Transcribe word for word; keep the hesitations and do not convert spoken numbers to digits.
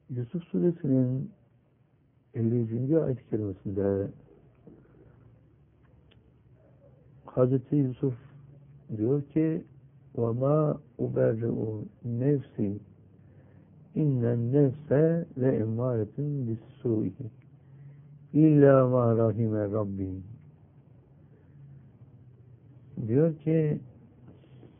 Yusuf Suresinin elli üçüncü ayet-i kerimesinde Hazreti Yusuf diyor ki وَمَا اُبَرِّعُ nefsi innen nefse le emmâretin bis-sû'i illa mâ rahime Rabbim. Diyor ki